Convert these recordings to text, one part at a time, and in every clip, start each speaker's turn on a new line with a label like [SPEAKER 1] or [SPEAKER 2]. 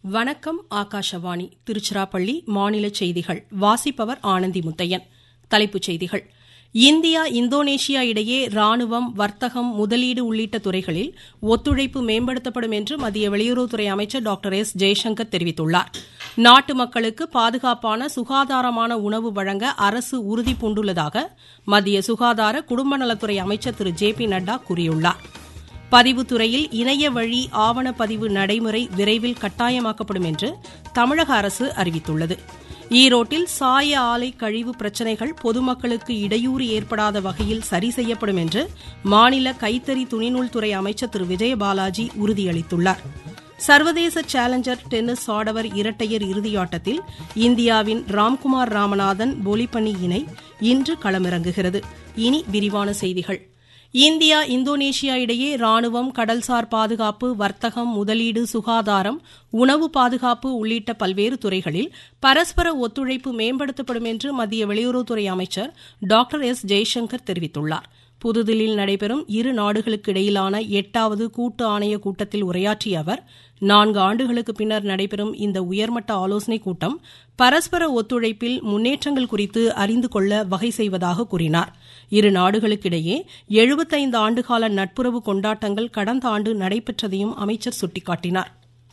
[SPEAKER 1] வணக்கம். ஆகாஷவாணி திருச்சிராப்பள்ளி மாநில செய்திகள் வாசிப்பவர் ஆனந்தி முத்தையன். தலைப்புச் செய்திகள். இந்தியா இந்தோனேஷியா இடையே ராணுவம், வர்த்தகம், முதலீடு உள்ளிட்ட துறைகளில் ஒத்துழைப்பு மேம்படுத்தப்படும் என்று மத்திய வெளியுறவுத்துறை அமைச்சர் டாக்டர் எஸ். ஜெய்சங்கர் தெரிவித்துள்ளார். நாட்டு மக்களுக்கு பாதுகாப்பான, சுகாதாரமான உணவு வழங்க அரசு உறுதி பூண்டுள்ளதாக மத்திய சுகாதார குடும்ப நலத்துறை அமைச்சர் திரு ஜே பி நட்டா கூறியுள்ளார். பதிவுத்துறையில் இணைய வழி ஆவணப்பதிவு நடைமுறை விரைவில் கட்டாயமாக்கப்படும் என்று தமிழக அரசு அறிவித்துள்ளது. ஈரோட்டில் சாய ஆலை கழிவு பிரச்சினைகள் பொதுமக்களுக்கு இடையூறு ஏற்படாத வகையில் சரி செய்யப்படும் என்று மாநில கைத்தறி துணிநூல்துறை அமைச்சர் திரு விஜயபாலாஜி உறுதியளித்துள்ளார். சர்வதேச சேலஞ்சர் டென்னிஸ் ஆடவர் இரட்டையர் இறுதியாட்டத்தில் இந்தியாவின் ராம்குமார் ராமநாதன் போலிப்பனி இணை இன்று களமிறங்குகிறது. இனி விரிவான செய்திகள். இந்தியா இந்தோனேஷியா இடையே ராணுவம், கடல்சார் பாதுகாப்பு, வர்த்தகம், முதலீடு, சுகாதாரம், உணவு பாதுகாப்பு உள்ளிட்ட பல்வேறு துறைகளில் பரஸ்பர ஒத்துழைப்பு மேம்படுத்தப்படும் என்று மத்திய வெளியுறவுத்துறை அமைச்சர் டாக்டர் எஸ். ஜெய்சங்கர் தெரிவித்துள்ளார். புதுதில்லியில் நடைபெறும் இரு நாடுகளுக்கு இடையிலான 8வது கூட்டு ஆணைய கூட்டத்தில் உரையாற்றிய அவர், 4 ஆண்டுகளுக்கு பின்னர் நடைபெறும் இந்த உயர்மட்ட ஆலோசனைக் கூட்டம் பரஸ்பர ஒத்துழைப்பில் முன்னேற்றங்கள் குறித்து அறிந்து கொள்ள வகை செய்வதாக கூறினார். இரு நாடுகளுக்கிடையே 75 ஆண்டுகால நட்புறவு கொண்டாட்டங்கள் கடந்த ஆண்டு நடைபெற்றதையும் அமைச்சர் சுட்டிக்காட்டினார்.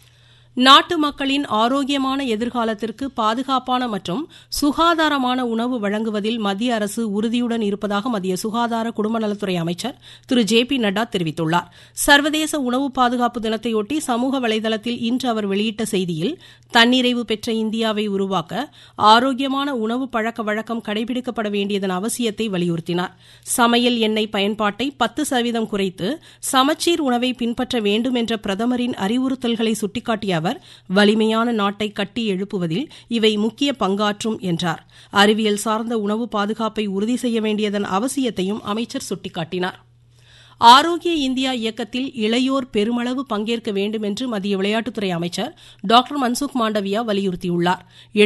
[SPEAKER 1] நாட்டு மக்களின் ஆரோக்கியமான எதிர்காலத்திற்கு பாதுகாப்பான மற்றும் சுகாதாரமான உணவு வழங்குவதில் மத்திய அரசு உறுதியுடன் இருப்பதாக மத்திய சுகாதார குடும்ப நலத்துறை அமைச்சர் திரு ஜே பி நட்டா தெரிவித்துள்ளார். சர்வதேச உணவு பாதுகாப்பு தினத்தையொட்டி சமூக வலைதளத்தில் இன்று அவர் வெளியிட்ட செய்தியில், தன்னிறைவு பெற்ற இந்தியாவை உருவாக்க ஆரோக்கியமான உணவு பழக்க வழக்கம் கடைபிடிக்கப்பட வேண்டியதன் அவசியத்தை வலியுறுத்தினார். சமையல் எண்ணெய் பயன்பாட்டை 10% குறைத்து சமச்சீர் உணவை பின்பற்ற வேண்டும் என்ற பிரதமரின் அறிவுறுத்தல்களை சுட்டிக்காட்டிய அவர், வலிமையான நாட்டை கட்டி எழுப்புவதில் இவை முக்கிய பங்காற்றும் என்றார். அறிவியல் சார்ந்த உணவு பாதுகாப்பை உறுதி செய்ய வேண்டியதன் அவசியத்தையும் அமைச்சர் சுட்டிக்காட்டினார். ஆரோக்கிய இந்தியா இயக்கத்தில் இளையோர் பெருமளவு பங்கேற்க வேண்டும் என்று மத்திய விளையாட்டுத்துறை அமைச்சர் டாக்டர் மன்சுக் மாண்டவியா வலியுறுத்தியுள்ளார்.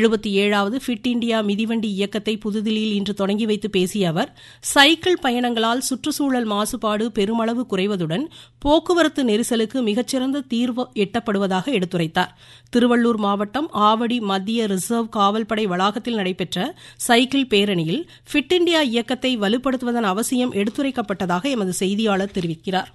[SPEAKER 1] 77வது ஃபிட் இண்டியா மிதிவண்டி இயக்கத்தை புதுதில்லியில் இன்று தொடங்கி வைத்து பேசிய அவர், சைக்கிள் பயணங்களால் சுற்றுச்சூழல் மாசுபாடு பெருமளவு குறைவதுடன் போக்குவரத்து நெரிசலுக்கு மிகச்சிறந்த தீர்வு எட்டப்படுவதாக எடுத்துரைத்தார். திருவள்ளூர் மாவட்டம் ஆவடி மத்திய ரிசர்வ் காவல்படை வளாகத்தில் நடைபெற்ற சைக்கிள் பேரணியில் ஃபிட் இண்டியா இயக்கத்தை வலுப்படுத்துவதன் அவசியம் எடுத்துரைக்கப்பட்டதாக எமது செய்தியாளர் தெரிவிக்கிறார்.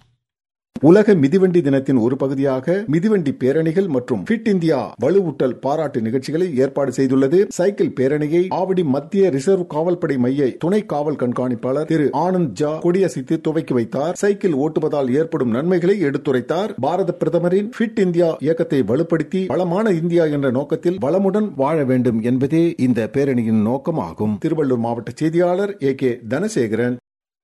[SPEAKER 2] உலக மிதிவண்டி தினத்தின் ஒரு பகுதியாக மிதிவண்டி பேரணிகள் மற்றும் ஃபிட் இந்தியா வலுவூட்டல் பாராட்டு நிகழ்ச்சிகளை ஏற்பாடு செய்துள்ளது. சைக்கிள் பேரணியை ஆவடி மத்திய ரிசர்வ் காவல்படை மைய துணை காவல் கண்காணிப்பாளர் திரு ஆனந்த் ஜா கொடியசைத்து துவக்கி வைத்தார். சைக்கிள் ஓட்டுவதால் ஏற்படும் நன்மைகளை எடுத்துரைத்தார். பாரத பிரதமரின் ஃபிட் இந்தியா இயக்கத்தை வலுப்படுத்தி வளமான இந்தியா என்ற நோக்கத்தில் வளமுடன் வாழ வேண்டும் என்பதே இந்த பேரணியின் நோக்கமாகும். திருவள்ளூர் மாவட்ட செய்தியாளர் A.K. தனசேகரன்.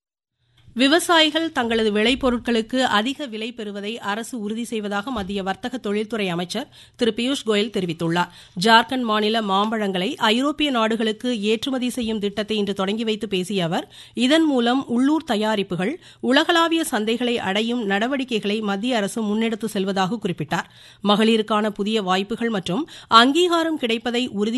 [SPEAKER 1] விவசாயிகள் தங்களது விளைபொருட்களுக்கு அதிக விலை பெறுவதை அரசு உறுதி செய்வதாக மத்திய வர்த்தக தொழில்துறை அமைச்சர் திரு பியூஷ் கோயல் தெரிவித்துள்ளார். ஜார்க்கண்ட் மாநில மாம்பழங்களை ஐரோப்பிய நாடுகளுக்கு ஏற்றுமதி செய்யும் திட்டத்தை இன்று தொடங்கி வைத்து பேசிய அவர், இதன் மூலம் உள்ளூர் தயாரிப்புகள் உலகளாவிய சந்தைகளை அடையும் நடவடிக்கைகளை மத்திய அரசு முன்னெடுத்து செல்வதாக குறிப்பிட்டார். மகளிருக்கான புதிய வாய்ப்புகள் மற்றும் அங்கீகாரம் கிடைப்பதை உறுதி